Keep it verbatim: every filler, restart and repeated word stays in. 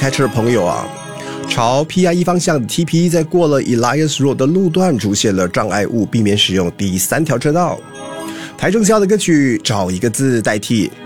开车的朋友啊，朝 P I 一 方向的 T P 在过了 Elias Road 的路段出现了障碍物，避免使用第三条车道。台中校的歌曲找一个字代替，